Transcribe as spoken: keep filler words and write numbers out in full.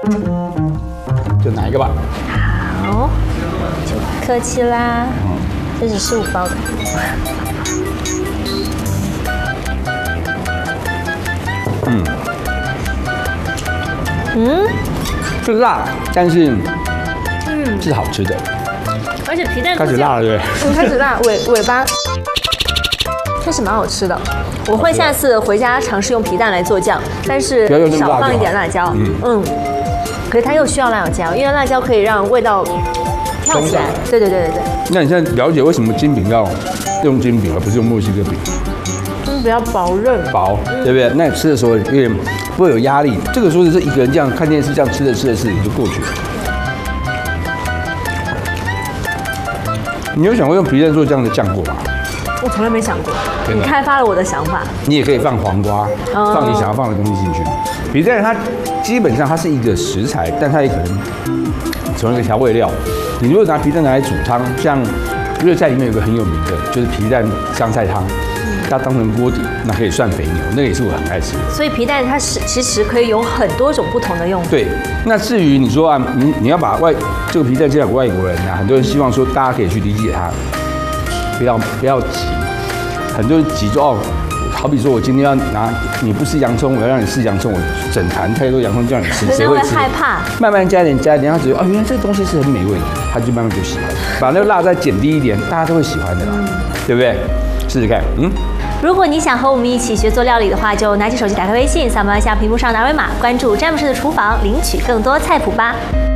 就拿一个吧。 好，就不客气啦。嗯，这是十五包的。 嗯嗯， 是辣，但是嗯是好吃的。 而且皮蛋开始辣了，对不对？ 嗯，开始辣，尾尾巴确实蛮好吃的。我会下次回家尝试用皮蛋来做酱，但是少放一点辣椒。嗯嗯。可是它又需要辣椒，因为辣椒可以让味道跳起来。对对对对对。 那你现在了解为什么金饼要用金饼而不是用墨西哥饼？ 嗯，比较薄韧。 薄，对不对？那你吃的时候有点不会有压力。这个时候是一个人这样看电视，这样吃着吃着吃着就过去了。你有想过用皮蛋做这样的酱过吗？ 我从来没想过。你开发了我的想法。 你也可以放黄瓜，放你想要放的东西进去。皮蛋它基本上它是一个食材，但它也可能成为一个调味料。你如果拿皮蛋拿来煮汤，像粤菜里面有个很有名的，就是皮蛋香菜汤，它当成锅底，那可以涮肥牛，那个也是我很爱吃的。 所以皮蛋它是其实可以有很多种不同的用法。 对，那至于你说啊，你你要把外这个皮蛋介绍给外国人啊，很多人希望说大家可以去理解它，不要不要急，很多人急就哦。好比说，我今天要拿你不吃洋葱，我要让你吃洋葱，我整坛太多洋葱叫你吃，谁会吃？ 害怕。慢慢加一点，加一点，他觉得哦，原来这个东西是很美味的，他就慢慢就喜欢。把那个辣再减低一点，大家都会喜欢的啦，嗯、对不对？试试看，嗯。 如果你想和我们一起学做料理的话，就拿起手机打开微信，扫描一下屏幕上的二维码，关注詹姆士的厨房，领取更多菜谱吧。